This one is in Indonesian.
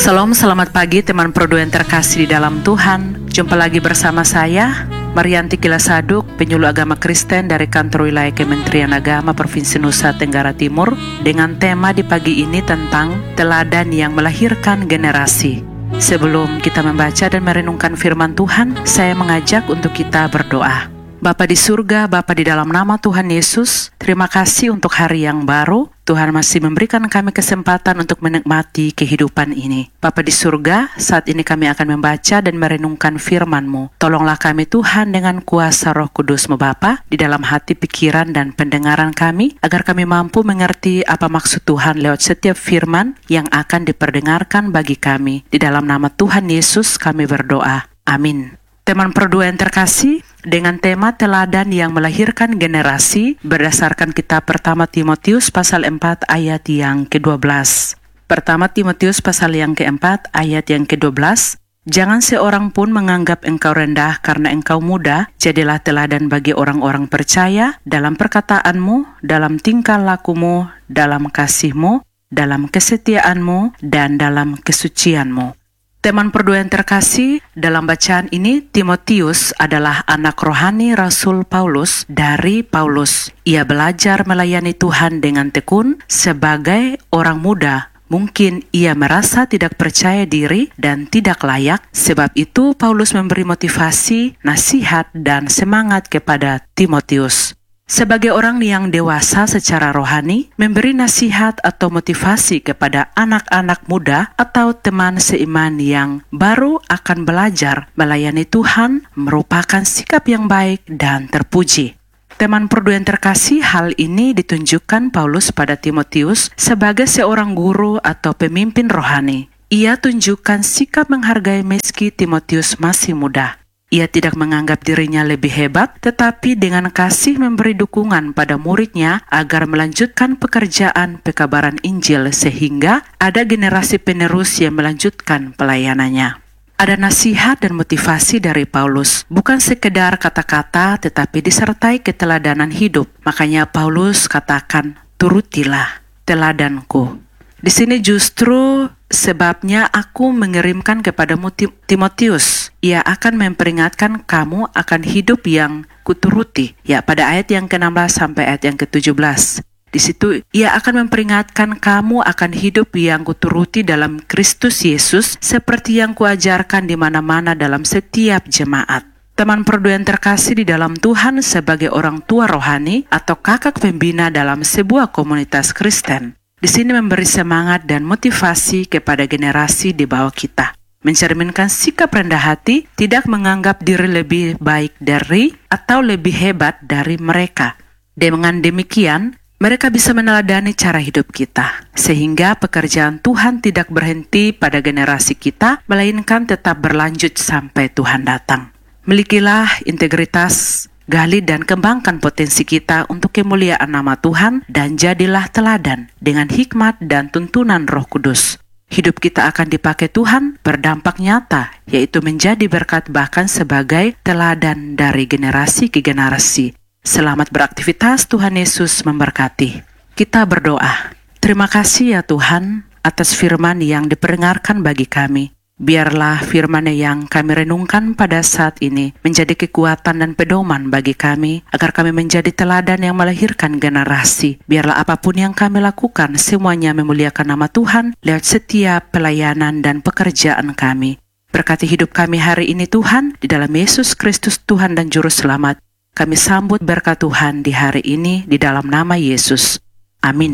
Salam, selamat pagi teman Prodo yang terkasih di dalam Tuhan. Jumpa lagi bersama saya, Marianti Kilasaduk, penyuluh agama Kristen dari kantor wilayah Kementerian Agama Provinsi Nusa Tenggara Timur, dengan tema di pagi ini tentang teladan yang melahirkan generasi. Sebelum kita membaca dan merenungkan firman Tuhan, saya mengajak untuk kita berdoa. Bapa di surga, Bapa di dalam nama Tuhan Yesus, terima kasih untuk hari yang baru. Tuhan masih memberikan kami kesempatan untuk menikmati kehidupan ini. Bapa di surga, saat ini kami akan membaca dan merenungkan firman-Mu. Tolonglah kami Tuhan dengan kuasa Roh Kudus-Mu Bapa, di dalam hati, pikiran, dan pendengaran kami, agar kami mampu mengerti apa maksud Tuhan lewat setiap firman yang akan diperdengarkan bagi kami. Di dalam nama Tuhan Yesus kami berdoa. Amin. Teman Prodo yang terkasih, dengan tema teladan yang melahirkan generasi berdasarkan kitab pertama Timotius pasal 4 ayat yang ke-12. Pertama Timotius pasal yang ke-4 ayat yang ke-12. Jangan seorang pun menganggap engkau rendah karena engkau muda, jadilah teladan bagi orang-orang percaya dalam perkataanmu, dalam tingkah lakumu, dalam kasihmu, dalam kesetiaanmu, dan dalam kesucianmu. Teman Prodo yang terkasih, dalam bacaan ini Timotius adalah anak rohani Rasul Paulus dari Paulus. Ia belajar melayani Tuhan dengan tekun sebagai orang muda. Mungkin ia merasa tidak percaya diri dan tidak layak, sebab itu Paulus memberi motivasi, nasihat, dan semangat kepada Timotius. Sebagai orang yang dewasa secara rohani, memberi nasihat atau motivasi kepada anak-anak muda atau teman seiman yang baru akan belajar melayani Tuhan merupakan sikap yang baik dan terpuji. Teman Prodo yang terkasih, hal ini ditunjukkan Paulus pada Timotius sebagai seorang guru atau pemimpin rohani. Ia tunjukkan sikap menghargai meski Timotius masih muda. Ia tidak menganggap dirinya lebih hebat, tetapi dengan kasih memberi dukungan pada muridnya agar melanjutkan pekerjaan pekabaran Injil sehingga ada generasi penerus yang melanjutkan pelayanannya. Ada nasihat dan motivasi dari Paulus, bukan sekedar kata-kata tetapi disertai keteladanan hidup. Makanya Paulus katakan, turutilah teladanku. Di sini justru sebabnya aku mengirimkan kepadamu Timotius. Ia akan memperingatkan kamu akan hidup yang kuturuti. Ya, pada ayat yang ke-16 sampai ayat yang ke-17. Di situ ia akan memperingatkan kamu akan hidup yang kuturuti dalam Kristus Yesus seperti yang kuajarkan di mana-mana dalam setiap jemaat. Teman Prodo yang terkasih di dalam Tuhan, sebagai orang tua rohani atau kakak pembina dalam sebuah komunitas Kristen, di sini memberi semangat dan motivasi kepada generasi di bawah kita. Mencerminkan sikap rendah hati, tidak menganggap diri lebih baik dari atau lebih hebat dari mereka. Dengan demikian, mereka bisa meneladani cara hidup kita, sehingga pekerjaan Tuhan tidak berhenti pada generasi kita, melainkan tetap berlanjut sampai Tuhan datang. Milikilah integritas, gali dan kembangkan potensi kita untuk kemuliaan nama Tuhan, dan jadilah teladan dengan hikmat dan tuntunan Roh Kudus. Hidup kita akan dipakai Tuhan berdampak nyata, yaitu menjadi berkat bahkan sebagai teladan dari generasi ke generasi. Selamat beraktivitas, Tuhan Yesus memberkati. Kita berdoa. Terima kasih ya Tuhan atas firman yang diperdengarkan bagi kami. Biarlah firman yang kami renungkan pada saat ini menjadi kekuatan dan pedoman bagi kami, agar kami menjadi teladan yang melahirkan generasi. Biarlah apapun yang kami lakukan, semuanya memuliakan nama Tuhan lewat setiap pelayanan dan pekerjaan kami. Berkati hidup kami hari ini Tuhan, di dalam Yesus Kristus Tuhan dan Juru Selamat. Kami sambut berkat Tuhan di hari ini, di dalam nama Yesus. Amin.